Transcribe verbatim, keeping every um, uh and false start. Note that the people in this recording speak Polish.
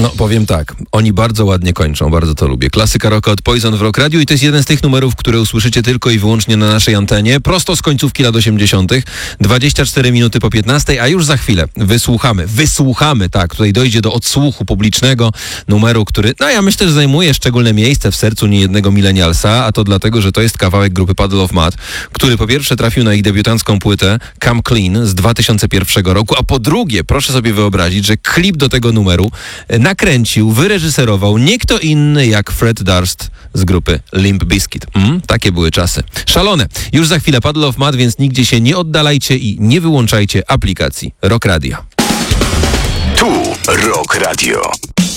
No powiem tak, oni bardzo ładnie kończą, bardzo to lubię. Klasyka rocka od Poison w Rock Radio i to jest jeden z tych numerów, które usłyszycie tylko i wyłącznie na naszej antenie, prosto z końcówki lat osiemdziesiątych. dwadzieścia cztery minuty po piętnastej, a już za chwilę wysłuchamy, wysłuchamy, tak, tutaj dojdzie do odsłuchu publicznego numeru, który, no ja myślę, że zajmuje szczególne miejsce w sercu niejednego milenialsa, a to dlatego, że to jest kawałek grupy Puddle of Mudd, który po pierwsze trafił na ich debiutancką płytę Come Clean z dwa tysiące pierwszego roku, a po drugie, proszę sobie wyobrazić, że klip do tego numeru nakręcił, wyreżyserował nie kto inny jak Fred Durst z grupy Limp Bizkit. Mm, takie były czasy. Szalone. Już za chwilę Puddle of Mudd, więc nigdzie się nie oddalajcie i nie wyłączajcie aplikacji Rock Radio. Tu Rock Radio.